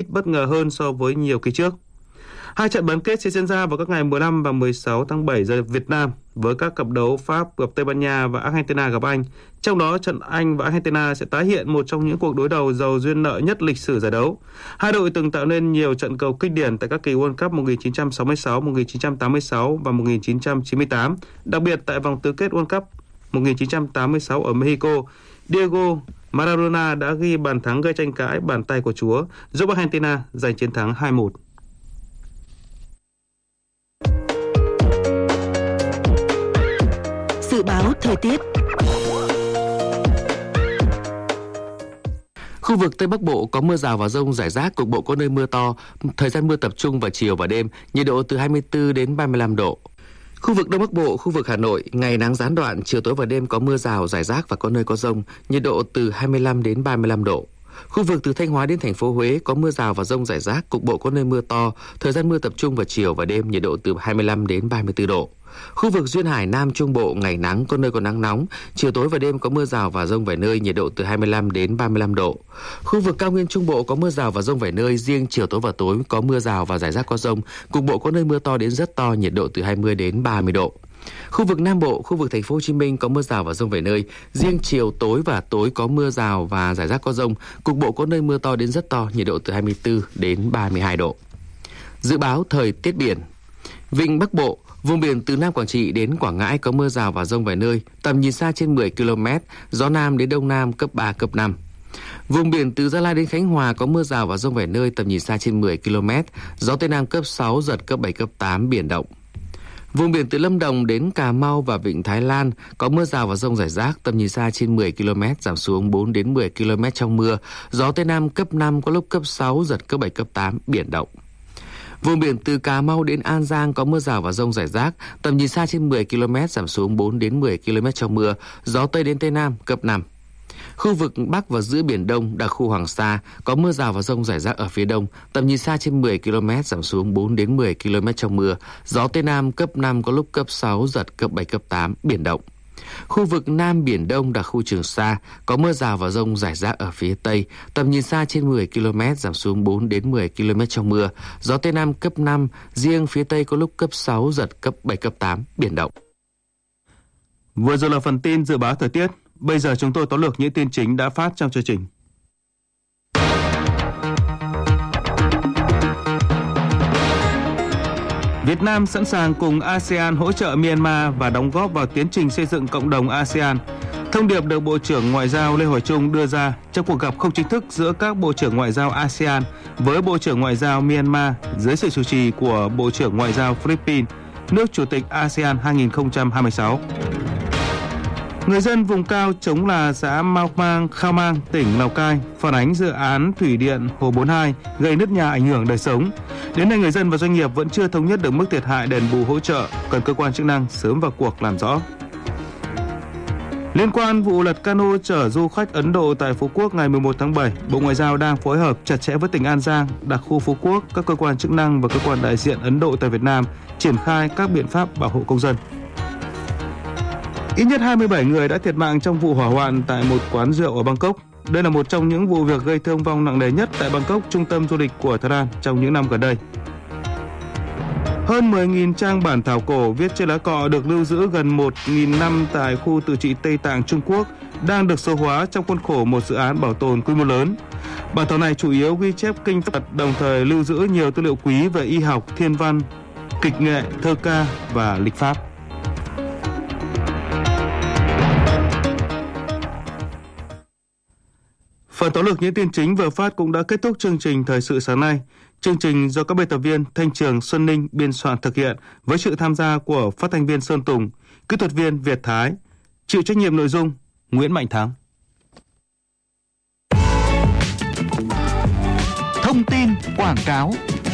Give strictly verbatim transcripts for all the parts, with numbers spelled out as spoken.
bất ngờ hơn so với nhiều kỳ trước. Hai trận bán kết sẽ diễn ra vào các ngày mười lăm và mười sáu tháng bảy giờ Việt Nam, với các cặp đấu Pháp gặp Tây Ban Nha và Argentina gặp Anh. Trong đó, trận Anh và Argentina sẽ tái hiện một trong những cuộc đối đầu giàu duyên nợ nhất lịch sử giải đấu. Hai đội từng tạo nên nhiều trận cầu kinh điển tại các kỳ World Cup một nghìn chín trăm sáu mươi sáu, một nghìn chín trăm tám mươi sáu và một nghìn chín trăm chín mươi tám, đặc biệt tại vòng tứ kết World Cup một nghìn chín trăm tám mươi sáu ở Mexico. Diego Maradona đã ghi bàn thắng gây tranh cãi bàn tay của Chúa, giúp Argentina giành chiến thắng hai một. Dự báo thời tiết. Khu vực Tây Bắc Bộ có mưa rào và dông rải rác, cục bộ có nơi mưa to, thời gian mưa tập trung vào chiều và đêm, nhiệt độ từ hai mươi tư đến ba mươi lăm độ. Khu vực Đông Bắc Bộ, khu vực Hà Nội, ngày nắng gián đoạn, chiều tối và đêm có mưa rào rải rác và có nơi có dông, nhiệt độ từ hai mươi lăm đến ba mươi lăm độ. Khu vực từ Thanh Hóa đến thành phố Huế có mưa rào và dông rải rác, cục bộ có nơi mưa to, thời gian mưa tập trung vào chiều và đêm, nhiệt độ từ hai mươi lăm đến ba mươi tư độ. Khu vực duyên hải Nam Trung Bộ ngày nắng, có nơi có nắng nóng, chiều tối và đêm có mưa rào và dông vài nơi, nhiệt độ từ hai mươi lăm đến ba mươi lăm độ. Khu vực cao nguyên Trung Bộ có mưa rào và dông vài nơi, riêng chiều tối và tối có mưa rào và rải rác có dông, cục bộ có nơi mưa to đến rất to, nhiệt độ từ hai mươi đến ba mươi độ. Khu vực Nam Bộ, khu vực thành phố Hồ Chí Minh có mưa rào và dông vài nơi, riêng chiều tối và tối có mưa rào và rải rác có dông, cục bộ có nơi mưa to đến rất to, nhiệt độ từ hai mươi tư đến ba mươi hai độ. Dự báo thời tiết biển. Vịnh Bắc Bộ, vùng biển từ Nam Quảng Trị đến Quảng Ngãi có mưa rào và dông vài nơi, tầm nhìn xa trên mười ki lô mét, gió Nam đến Đông Nam cấp ba, cấp năm. Vùng biển từ Gia Lai đến Khánh Hòa có mưa rào và dông vài nơi, tầm nhìn xa trên mười ki lô mét, gió Tây Nam cấp sáu, giật cấp bảy, cấp tám, biển động. Vùng biển từ Lâm Đồng đến Cà Mau và Vịnh Thái Lan có mưa rào và dông rải rác, tầm nhìn xa trên mười ki lô mét, giảm xuống bốn đến mười ki lô mét trong mưa, gió Tây Nam cấp năm, có lúc cấp sáu, giật cấp bảy, cấp tám, biển động. Vùng biển từ Cà Mau đến An Giang có mưa rào và dông rải rác, tầm nhìn xa trên mười ki lô mét, giảm xuống bốn đến mười ki lô mét trong mưa, gió Tây đến Tây Nam cấp năm. Khu vực Bắc và giữa Biển Đông, đặc khu Hoàng Sa có mưa rào và dông rải rác ở phía đông, tầm nhìn xa trên mười ki lô mét, giảm xuống bốn đến mười ki lô mét trong mưa, gió Tây Nam cấp năm, có lúc cấp sáu, giật cấp bảy, cấp tám, biển động. Khu vực Nam Biển Đông, đặc khu Trường Sa có mưa rào và dông rải rác ở phía tây, tầm nhìn xa trên mười ki lô mét, giảm xuống bốn đến mười ki lô mét trong mưa, gió Tây Nam cấp năm, riêng phía tây có lúc cấp sáu, giật cấp bảy, cấp tám, biển động. Vừa rồi là phần tin dự báo thời tiết. Bây giờ chúng tôi tóm lược những tin chính đã phát trong chương trình. Việt Nam sẵn sàng cùng a sê an hỗ trợ Myanmar và đóng góp vào tiến trình xây dựng cộng đồng a sê an. Thông điệp được Bộ trưởng Ngoại giao Lê Hoài Trung đưa ra trong cuộc gặp không chính thức giữa các Bộ trưởng Ngoại giao a sê an với Bộ trưởng Ngoại giao Myanmar dưới sự chủ trì của Bộ trưởng Ngoại giao Philippines, nước Chủ tịch a sê an hai không hai sáu. Người dân vùng cao Chống Là, xã Mao Mang, Khao Mang, tỉnh Lào Cai phản ánh dự án thủy điện Hồ bốn mươi hai gây nứt nhà ảnh hưởng đời sống. Đến nay người dân và doanh nghiệp vẫn chưa thống nhất được mức thiệt hại đền bù hỗ trợ, cần cơ quan chức năng sớm vào cuộc làm rõ. Liên quan vụ lật cano chở du khách Ấn Độ tại Phú Quốc ngày mười một tháng bảy, Bộ Ngoại giao đang phối hợp chặt chẽ với tỉnh An Giang, đặc khu Phú Quốc, các cơ quan chức năng và cơ quan đại diện Ấn Độ tại Việt Nam triển khai các biện pháp bảo hộ công dân. Ít nhất hai mươi bảy người đã thiệt mạng trong vụ hỏa hoạn tại một quán rượu ở Bangkok. Đây là một trong những vụ việc gây thương vong nặng nề nhất tại Bangkok, trung tâm du lịch của Thái Lan trong những năm gần đây. Hơn mười nghìn trang bản thảo cổ viết trên lá cọ được lưu giữ gần một nghìn năm tại khu tự trị Tây Tạng, Trung Quốc đang được số hóa trong khuôn khổ một dự án bảo tồn quy mô lớn. Bản thảo này chủ yếu ghi chép kinh Phật, đồng thời lưu giữ nhiều tư liệu quý về y học, thiên văn, kịch nghệ, thơ ca và lịch pháp. Phần tóm lược những tin chính vừa phát cũng đã kết thúc chương trình Thời sự sáng nay. Chương trình do các biên tập viên Thanh Trường, Xuân Ninh biên soạn thực hiện với sự tham gia của phát thanh viên Sơn Tùng, kỹ thuật viên Việt Thái, chịu trách nhiệm nội dung Nguyễn Mạnh Thắng. Thông tin quảng cáo.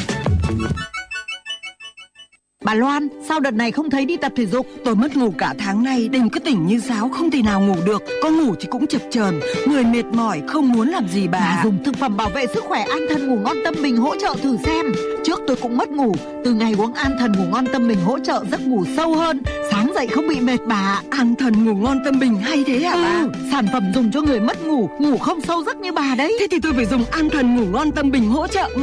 Bà Loan, sao đợt này không thấy đi tập thể dục? Tôi mất ngủ cả tháng nay, đêm cứ tỉnh như sáo, không thể nào ngủ được. Có ngủ thì cũng chập chờn, người mệt mỏi, không muốn làm gì bà. Bà dùng thực phẩm bảo vệ sức khỏe An Thần Ngủ Ngon Tâm Bình hỗ trợ thử xem. Trước tôi cũng mất ngủ, từ ngày uống An Thần Ngủ Ngon Tâm Bình hỗ trợ giấc ngủ sâu hơn, sáng dậy không bị mệt bà. An Thần Ngủ Ngon Tâm Bình hay thế hả ừ, bà? Sản phẩm dùng cho người mất ngủ, ngủ không sâu giấc như bà đấy. Thế thì tôi phải dùng An Thần Ngủ Ngon Tâm Bình hỗ trợ